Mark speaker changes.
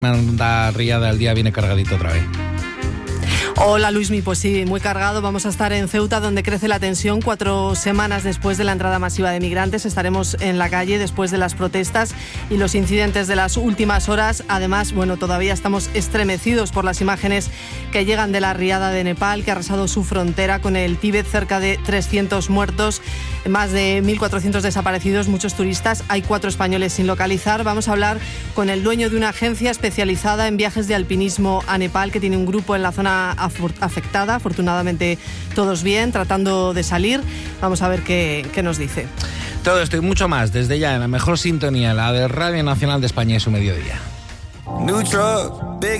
Speaker 1: La riada del día viene cargadito otra vez.
Speaker 2: Hola Luismi, pues sí, muy cargado. Vamos a estar en Ceuta, donde crece la tensión. 4 semanas después de la entrada masiva de migrantes, estaremos en la calle después de las protestas y los incidentes de las últimas horas. Además, todavía estamos estremecidos por las imágenes que llegan de la riada de Nepal, que ha arrasado su frontera con el Tíbet. Cerca de 300 muertos, más de 1.400 desaparecidos, muchos turistas. Hay 4 españoles sin localizar. Vamos a hablar con el dueño de una agencia especializada en viajes de alpinismo a Nepal, que tiene un grupo en la zona afectada. Afortunadamente todos bien, tratando de salir. Vamos a ver qué nos dice.
Speaker 1: Todo esto y mucho más desde ya en la mejor sintonía, la de Radio Nacional de España y su mediodía.